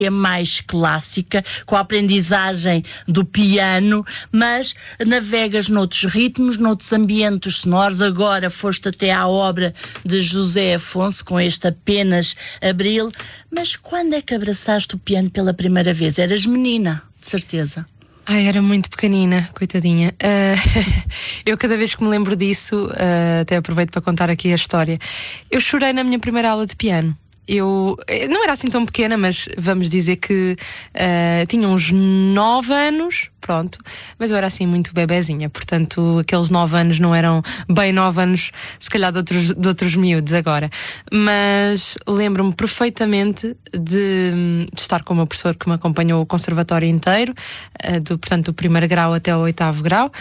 mais clássica, com a aprendizagem do piano, mas navegas noutros ritmos, noutros ambientes sonoros. Agora foste até à obra de José Afonso, com este Apenas Abril. Mas quando é que abraçaste o piano pela primeira vez? Eras menina, de certeza. Ai, era muito pequenina, coitadinha. Eu cada vez que me lembro disso, até aproveito para contar aqui a história. Eu chorei na minha primeira aula de piano. Eu não era assim tão pequena, mas vamos dizer que tinha uns 9 anos, pronto, mas eu era assim muito bebezinha, portanto aqueles 9 anos não eram bem 9 anos, se calhar de outros miúdos agora. Mas lembro-me perfeitamente de estar com o meu professor que me acompanhou o conservatório inteiro, portanto do primeiro grau até o 8º grau,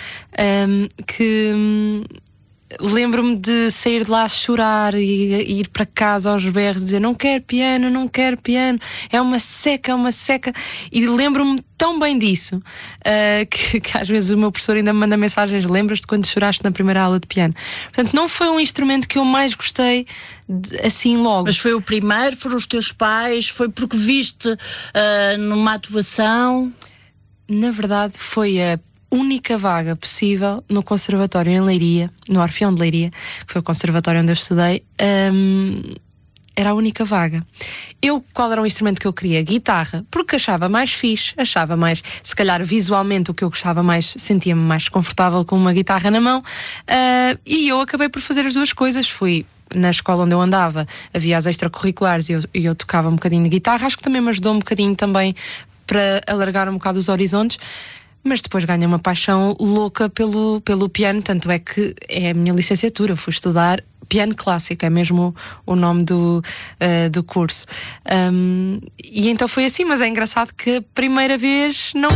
lembro-me de sair de lá a chorar e ir para casa aos berros, dizer não quero piano, é uma seca. E lembro-me tão bem disso que às vezes o meu professor ainda me manda mensagens: lembras-te quando choraste na primeira aula de piano? Portanto, não foi um instrumento que eu mais gostei assim logo. Mas foi o primeiro? Foram os teus pais? Foi porque viste numa atuação? Na verdade, foi a única vaga possível no conservatório em Leiria, no Orfeão de Leiria, que foi o conservatório onde eu estudei. Era a única vaga. Qual era o instrumento que eu queria? Guitarra, porque achava mais fixe, achava mais, se calhar visualmente o que eu gostava mais, sentia-me mais confortável com uma guitarra na mão, e eu acabei por fazer as duas coisas. Fui na escola onde eu andava, havia as extracurriculares e eu tocava um bocadinho de guitarra. Acho que também me ajudou um bocadinho também para alargar um bocado os horizontes. Mas depois ganhei uma paixão louca pelo piano, tanto é que é a minha licenciatura. Eu fui estudar piano clássico, é mesmo o nome do curso. E então foi assim, mas é engraçado que a primeira vez não...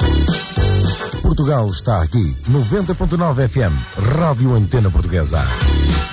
Portugal está aqui, 90.9 FM, Rádio Antena Portuguesa.